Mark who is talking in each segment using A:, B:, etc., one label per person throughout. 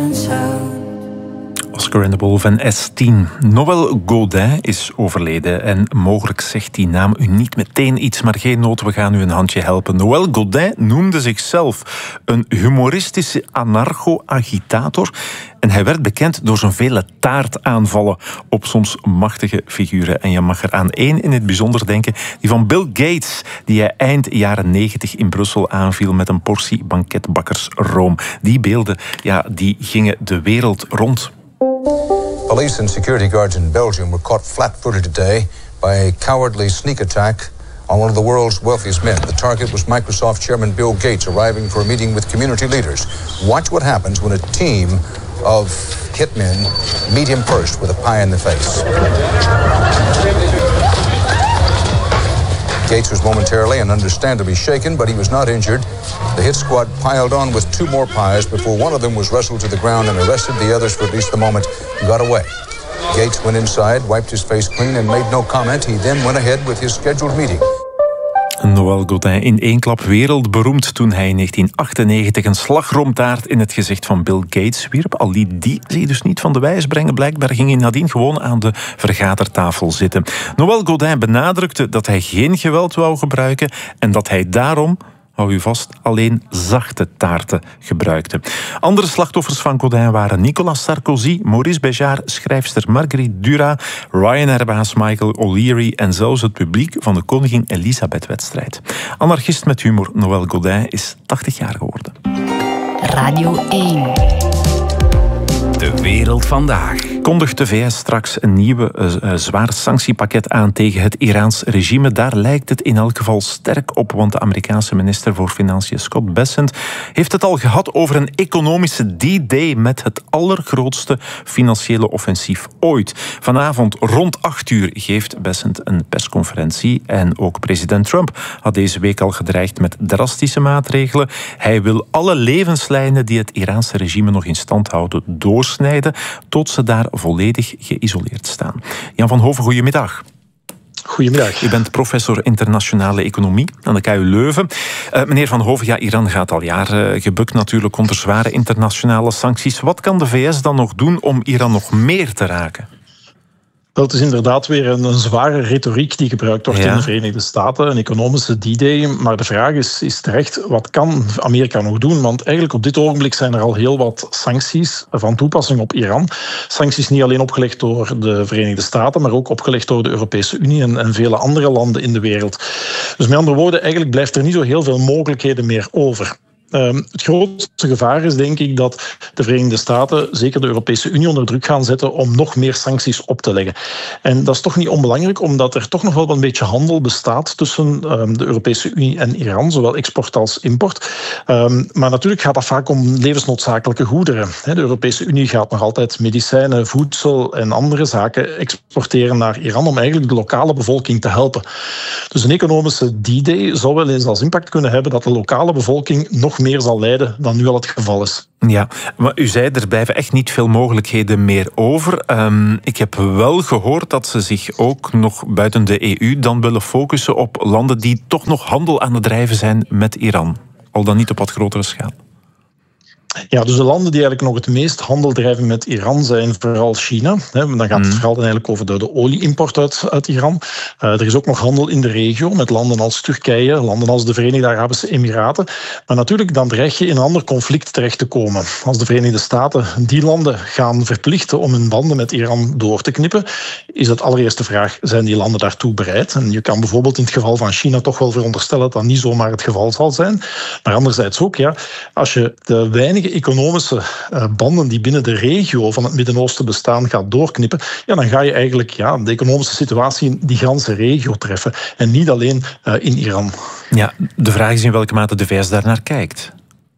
A: Oscar and the Wolf en S10. Noël Godin is overleden en mogelijk zegt die naam u niet meteen iets, maar geen nood, we gaan u een handje helpen. Noël Godin noemde zichzelf een humoristische anarcho-agitator en hij werd bekend door zijn vele taartaanvallen op soms machtige figuren. En je mag er aan één in het bijzonder denken, die van Bill Gates, die hij eind jaren 90 in Brussel aanviel met een portie banketbakkersroom. Die beelden, ja, die gingen de wereld rond.
B: Police and security guards in Belgium were caught flat-footed today by a cowardly sneak attack on one of the world's wealthiest men. The target was Microsoft chairman Bill Gates, arriving for a meeting with community leaders. Watch what happens when a team of hitmen meet him first with a pie in the face. Gates was momentarily and understandably shaken, but he was not injured. The hit squad piled on with two more pies before one of them was wrestled to the ground and arrested. The others, for at least the moment, got away. Gates went inside, wiped his face clean and made no comment. He then went ahead with his scheduled meeting.
A: Noël Godin in één klap wereldberoemd toen hij in 1998 een slagroomtaart in het gezicht van Bill Gates wierp. Al liet die zich dus niet van de wijs brengen. Blijkbaar ging hij nadien gewoon aan de vergadertafel zitten. Noël Godin benadrukte dat hij geen geweld wou gebruiken en dat hij daarom, hou u vast, alleen zachte taarten gebruikte. Andere slachtoffers van Godin waren Nicolas Sarkozy, Maurice Béjart, schrijfster Marguerite Duras, Ryanair-baas Michael O'Leary en zelfs het publiek van de Koningin Elisabeth-wedstrijd. Anarchist met humor Noël Godin is 80 jaar geworden.
C: Radio 1.
D: De wereld vandaag.
A: Kondigt de VS straks een nieuwe zwaar sanctiepakket aan tegen het Iraans regime? Daar lijkt het in elk geval sterk op, want de Amerikaanse minister voor Financiën Scott Bessent heeft het al gehad over een economische D-Day met het allergrootste financiële offensief ooit. Vanavond rond 8:00 geeft Bessent een persconferentie en ook president Trump had deze week al gedreigd met drastische maatregelen. Hij wil alle levenslijnen die het Iraanse regime nog in stand houden doorsnijden tot ze daar volledig geïsoleerd staan. Jan van Hoven, goedemiddag.
E: Goedemiddag.
A: U bent professor internationale economie aan de KU Leuven. Meneer Van Hoven, ja, Iran gaat al jaren gebukt natuurlijk onder zware internationale sancties. Wat kan de VS dan nog doen om Iran nog meer te raken?
E: Het is inderdaad weer een zware retoriek die gebruikt wordt in de Verenigde Staten. Een economische D-Day. Maar de vraag is terecht, wat kan Amerika nog doen? Want eigenlijk op dit ogenblik zijn er al heel wat sancties van toepassing op Iran. Sancties niet alleen opgelegd door de Verenigde Staten, maar ook opgelegd door de Europese Unie en vele andere landen in de wereld. Dus met andere woorden, eigenlijk blijft er niet zo heel veel mogelijkheden meer over. Het grootste gevaar is denk ik dat de Verenigde Staten, zeker de Europese Unie, onder druk gaan zetten om nog meer sancties op te leggen. En dat is toch niet onbelangrijk, omdat er toch nog wel een beetje handel bestaat tussen de Europese Unie en Iran, zowel export als import. Maar natuurlijk gaat dat vaak om levensnoodzakelijke goederen. De Europese Unie gaat nog altijd medicijnen, voedsel en andere zaken exporteren naar Iran om eigenlijk de lokale bevolking te helpen. Dus een economische D-Day zou wel eens als impact kunnen hebben dat de lokale bevolking nog meer zal lijden dan nu al het geval is.
A: Ja, maar u zei, er blijven echt niet veel mogelijkheden meer over. Ik heb wel gehoord dat ze zich ook nog buiten de EU dan willen focussen op landen die toch nog handel aan het drijven zijn met Iran. Al dan niet op wat grotere schaal.
E: Ja, dus de landen die eigenlijk nog het meest handel drijven met Iran zijn vooral China. Dan gaat het vooral eigenlijk over de olie-import uit Iran. Er is ook nog handel in de regio met landen als Turkije, landen als de Verenigde Arabische Emiraten. Maar natuurlijk, dan dreig je in een ander conflict terecht te komen. Als de Verenigde Staten die landen gaan verplichten om hun banden met Iran door te knippen, is het allereerste vraag, zijn die landen daartoe bereid? En je kan bijvoorbeeld in het geval van China toch wel veronderstellen dat dat niet zomaar het geval zal zijn. Maar anderzijds ook, ja, als je de weinige economische banden die binnen de regio van het Midden-Oosten bestaan gaat doorknippen, ja, dan ga je eigenlijk de economische situatie in die ganse regio treffen en niet alleen in Iran.
A: Ja, de vraag is in welke mate de VS daarnaar kijkt.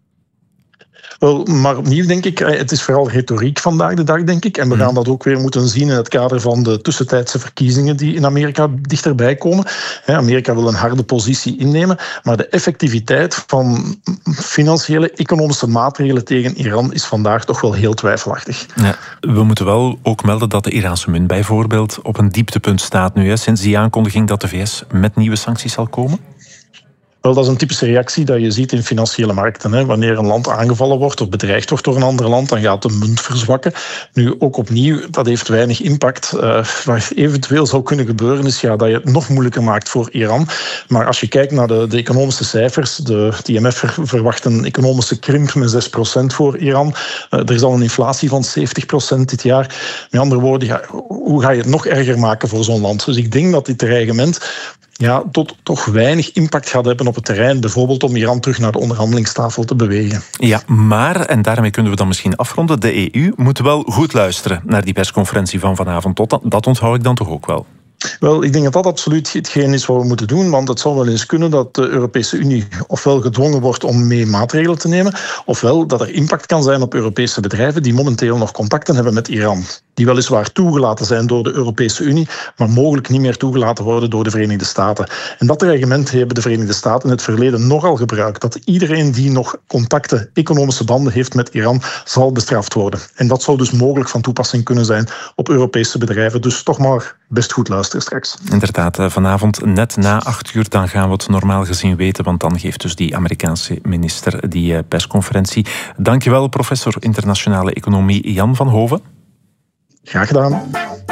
E: Wel, maar opnieuw denk ik, het is vooral retoriek vandaag de dag, denk ik. En we gaan dat ook weer moeten zien in het kader van de tussentijdse verkiezingen die in Amerika dichterbij komen. Amerika wil een harde positie innemen, maar de effectiviteit van financiële, economische maatregelen tegen Iran is vandaag toch wel heel twijfelachtig.
A: Ja, we moeten wel ook melden dat de Iraanse munt bijvoorbeeld op een dieptepunt staat nu, sinds die aankondiging dat de VS met nieuwe sancties zal komen.
E: Wel, dat is een typische reactie dat je ziet in financiële markten. Hè. Wanneer een land aangevallen wordt of bedreigd wordt door een ander land, dan gaat de munt verzwakken. Nu, ook opnieuw, dat heeft weinig impact. Wat eventueel zou kunnen gebeuren is dat je het nog moeilijker maakt voor Iran. Maar als je kijkt naar de economische cijfers, het IMF verwacht een economische krimp met 6% voor Iran. Er is al een inflatie van 70% dit jaar. Met andere woorden, hoe ga je het nog erger maken voor zo'n land? Dus ik denk dat dit dreigement toch weinig impact gaat hebben op het terrein, bijvoorbeeld om Iran terug naar de onderhandelingstafel te bewegen.
A: Ja, maar, en daarmee kunnen we dan misschien afronden, de EU moet wel goed luisteren naar die persconferentie van vanavond. Dat onthoud ik dan toch ook wel.
E: Wel, ik denk dat dat absoluut hetgeen is wat we moeten doen, want het zou wel eens kunnen dat de Europese Unie ofwel gedwongen wordt om mee maatregelen te nemen, ofwel dat er impact kan zijn op Europese bedrijven die momenteel nog contacten hebben met Iran. Die weliswaar toegelaten zijn door de Europese Unie, maar mogelijk niet meer toegelaten worden door de Verenigde Staten. En dat dreigement hebben de Verenigde Staten in het verleden nogal gebruikt. Dat iedereen die nog contacten, economische banden heeft met Iran, zal bestraft worden. En dat zou dus mogelijk van toepassing kunnen zijn op Europese bedrijven. Dus toch maar best goed luisteren straks.
A: Inderdaad, vanavond net na 8 uur, dan gaan we het normaal gezien weten, want dan geeft dus die Amerikaanse minister die persconferentie. Dankjewel, professor internationale economie Jan van Hoven.
E: Graag gedaan.